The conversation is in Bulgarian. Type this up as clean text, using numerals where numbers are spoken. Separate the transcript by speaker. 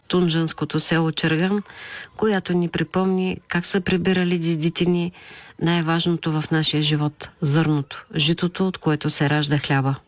Speaker 1: тунджанското село Черган, която ни припомни как са прибирали дедите ни най-важното в нашия живот – зърното, житото, от което се ражда хляба.